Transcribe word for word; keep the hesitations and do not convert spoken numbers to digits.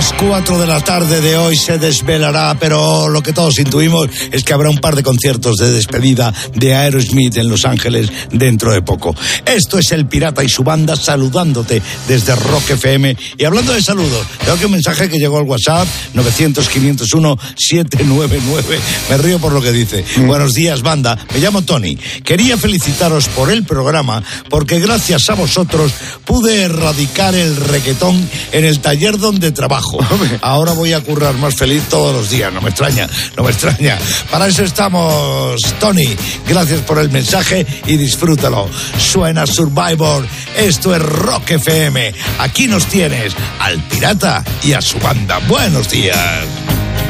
las cuatro de la tarde de hoy se desvelará, pero lo que todos intuimos es que habrá un par de conciertos de despedida de Aerosmith en Los Ángeles dentro de poco. Esto es El Pirata y su banda saludándote desde Rock F M. Y hablando de saludos, tengo aquí un mensaje que llegó al WhatsApp novecientos, quinientos uno, setecientos noventa y nueve. Me río por lo que dice. Mm. Buenos días, banda. Me llamo Tony. Quería felicitaros por el programa porque gracias a vosotros pude erradicar el reggaetón en el taller donde trabajo. Ahora voy a currar más feliz todos los días. No me extraña, no me extraña. Para eso estamos, Tony. Gracias por el mensaje y disfrútalo. Suena Survivor. Esto es Rock F M. Aquí nos tienes al Pirata y a su banda. Buenos días.